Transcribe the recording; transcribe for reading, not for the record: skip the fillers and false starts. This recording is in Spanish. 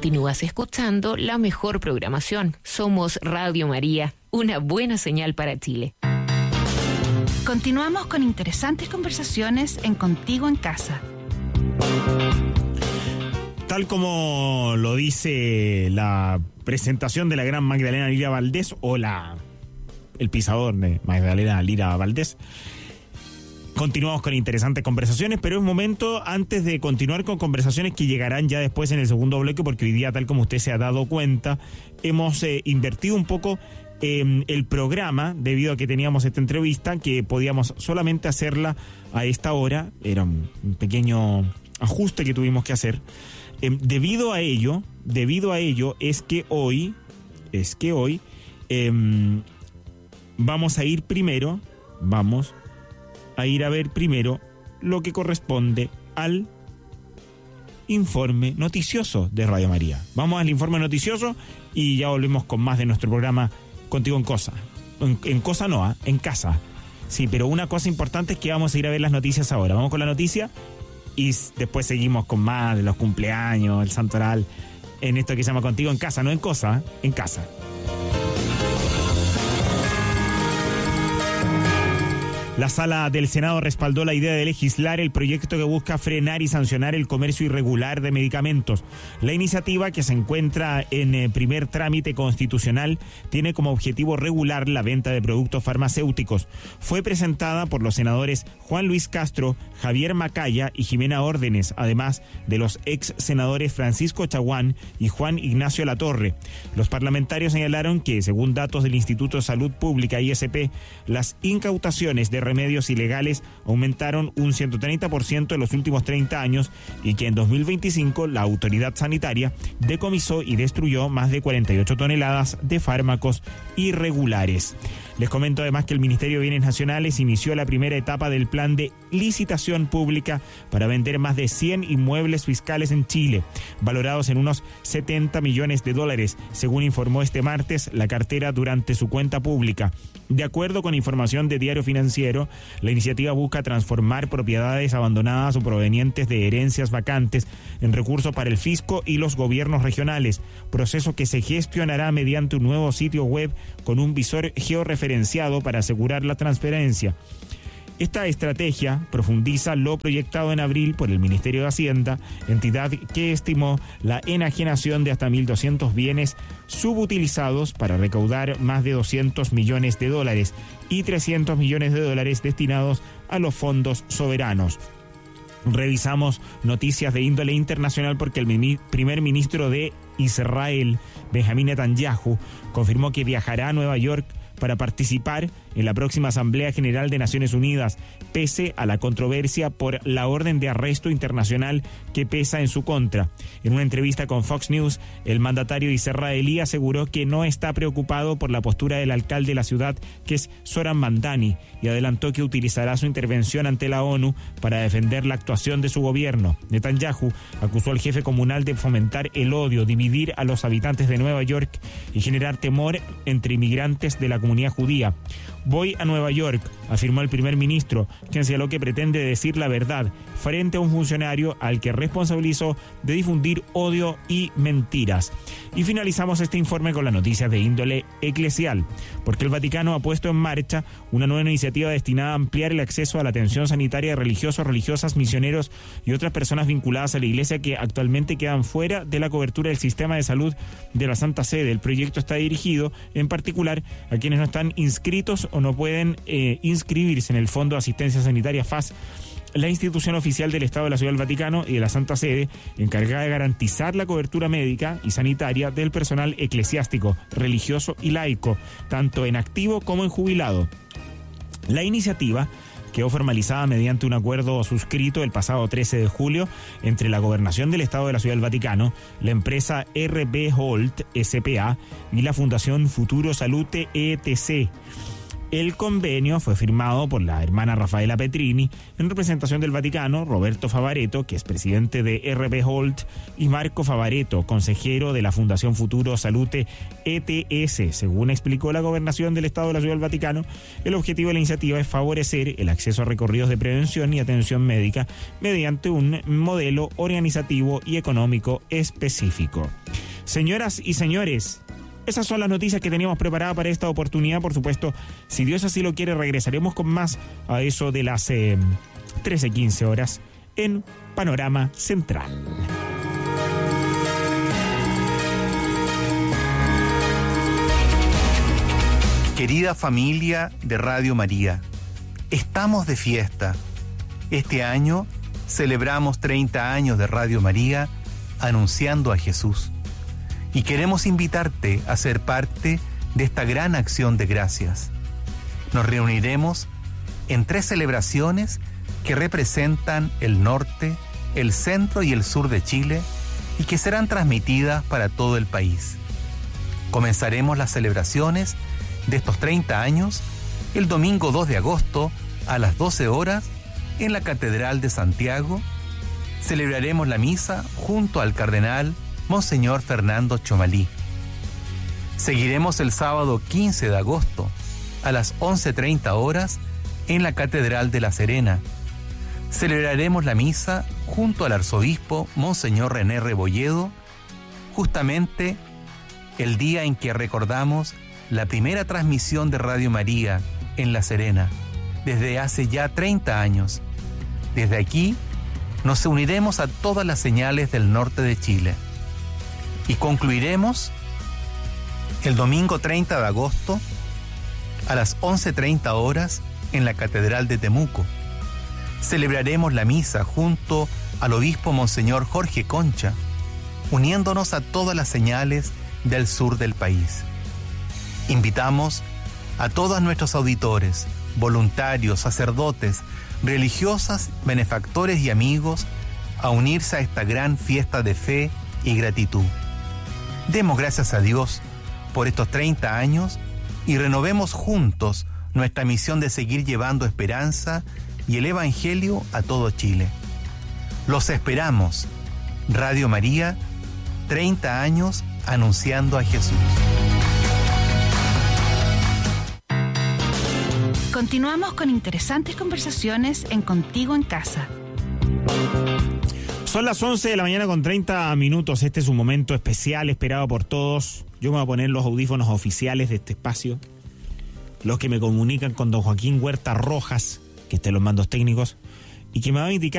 continúas escuchando la mejor programación. Somos Radio María, una buena señal para Chile. Continuamos con interesantes conversaciones en Contigo en Casa. Tal como lo dice la presentación de la gran Magdalena Lira Valdés, o el pisador de Magdalena Lira Valdés, continuamos con interesantes conversaciones, pero es momento, antes de continuar con conversaciones que llegarán ya después en el segundo bloque, porque hoy día, tal como usted se ha dado cuenta, hemos invertido un poco el programa, debido a que teníamos esta entrevista, que podíamos solamente hacerla a esta hora. Era un pequeño ajuste que tuvimos que hacer. Debido a ello es que hoy vamos a ir a ver primero lo que corresponde al informe noticioso de Radio María. Vamos al informe noticioso y ya volvemos con más de nuestro programa Contigo en Cosa. En casa. Sí, pero una cosa importante es que vamos a ir a ver las noticias ahora. Vamos con la noticia y después seguimos con más de los cumpleaños, el santoral, en esto que se llama Contigo en Casa, no en Cosa, en casa. La Sala del Senado respaldó la idea de legislar el proyecto que busca frenar y sancionar el comercio irregular de medicamentos. La iniciativa, que se encuentra en primer trámite constitucional, tiene como objetivo regular la venta de productos farmacéuticos. Fue presentada por los senadores Juan Luis Castro, Javier Macaya y Jimena Órdenes, además de los ex senadores Francisco Chaguán y Juan Ignacio Latorre. Los parlamentarios señalaron que, según datos del Instituto de Salud Pública, ISP, las incautaciones de remedios ilegales aumentaron un 130% en los últimos 30 años y que en 2025 la autoridad sanitaria decomisó y destruyó más de 48 toneladas de fármacos irregulares. Les comento además que el Ministerio de Bienes Nacionales inició la primera etapa del plan de licitación pública para vender más de 100 inmuebles fiscales en Chile, valorados en unos $70 millones, según informó este martes la cartera durante su cuenta pública. De acuerdo con información de Diario Financiero, la iniciativa busca transformar propiedades abandonadas o provenientes de herencias vacantes en recursos para el fisco y los gobiernos regionales, proceso que se gestionará mediante un nuevo sitio web con un visor georreferenciado para asegurar la transparencia. Esta estrategia profundiza lo proyectado en abril por el Ministerio de Hacienda, entidad que estimó la enajenación de hasta 1.200 bienes subutilizados para recaudar más de $200 millones y $300 millones destinados a los fondos soberanos. Revisamos noticias de índole internacional porque el primer ministro de Israel, Benjamín Netanyahu, confirmó que viajará a Nueva York para participar en la próxima Asamblea General de Naciones Unidas, pese a la controversia por la orden de arresto internacional que pesa en su contra. En una entrevista con Fox News, el mandatario israelí aseguró que no está preocupado por la postura del alcalde de la ciudad, que es Zoran Mandani, y adelantó que utilizará su intervención ante la ONU para defender la actuación de su gobierno. Netanyahu acusó al jefe comunal de fomentar el odio, dividir a los habitantes de Nueva York y generar temor entre inmigrantes de la comunidad judía. Voy a Nueva York, afirmó el primer ministro, quien señaló que pretende decir la verdad frente a un funcionario al que responsabilizó de difundir odio y mentiras. Y finalizamos este informe con las noticias de índole eclesial, porque el Vaticano ha puesto en marcha una nueva iniciativa destinada a ampliar el acceso a la atención sanitaria de religiosos, religiosas, misioneros y otras personas vinculadas a la Iglesia que actualmente quedan fuera de la cobertura del sistema de salud de la Santa Sede. El proyecto está dirigido en particular a quienes no están inscritos o no pueden inscribirse en el Fondo de Asistencia Sanitaria FAS, la institución oficial del Estado de la Ciudad del Vaticano y de la Santa Sede, encargada de garantizar la cobertura médica y sanitaria del personal eclesiástico, religioso y laico, tanto en activo como en jubilado. La iniciativa quedó formalizada mediante un acuerdo suscrito el pasado 13 de julio entre la Gobernación del Estado de la Ciudad del Vaticano, la empresa RB Holt S.p.A. y la Fundación Futuro Salute ETC. El convenio fue firmado por la hermana Rafaela Petrini en representación del Vaticano, Roberto Favaretto, que es presidente de RB Holt, y Marco Favaretto, consejero de la Fundación Futuro Salute ETS. Según explicó la Gobernación del Estado de la Ciudad del Vaticano, el objetivo de la iniciativa es favorecer el acceso a recorridos de prevención y atención médica mediante un modelo organizativo y económico específico. Señoras y señores, esas son las noticias que teníamos preparadas para esta oportunidad. Por supuesto, si Dios así lo quiere, regresaremos con más a eso de las 13:15 horas en Panorama Central. Querida familia de Radio María, estamos de fiesta. Este año celebramos 30 años de Radio María anunciando a Jesús. Y queremos invitarte a ser parte de esta gran acción de gracias. Nos reuniremos en 3 celebraciones que representan el norte, el centro y el sur de Chile y que serán transmitidas para todo el país. Comenzaremos las celebraciones de estos 30 años el domingo 2 de agosto a las 12 horas en la Catedral de Santiago. Celebraremos la misa junto al cardenal Monseñor Fernando Chomalí. Seguiremos el sábado 15 de agosto a las 11:30 horas en la Catedral de La Serena. Celebraremos la misa junto al arzobispo Monseñor René Rebolledo, justamente el día en que recordamos la primera transmisión de Radio María en La Serena, desde hace ya 30 años. Desde aquí nos uniremos a todas las señales del norte de Chile. Y concluiremos el domingo 30 de agosto a las 11:30 horas en la Catedral de Temuco. Celebraremos la misa junto al obispo Monseñor Jorge Concha, uniéndonos a todas las señales del sur del país. Invitamos a todos nuestros auditores, voluntarios, sacerdotes, religiosas, benefactores y amigos a unirse a esta gran fiesta de fe y gratitud. Demos gracias a Dios por estos 30 años y renovemos juntos nuestra misión de seguir llevando esperanza y el Evangelio a todo Chile. Los esperamos. Radio María, 30 años anunciando a Jesús. Continuamos con interesantes conversaciones en Contigo en Casa. Son las 11 de la mañana con 30 minutos. Este es un momento especial, esperado por todos. Yo me voy a poner los audífonos oficiales de este espacio, los que me comunican con don Joaquín Huerta Rojas, que está en los mandos técnicos, y que me va a indicar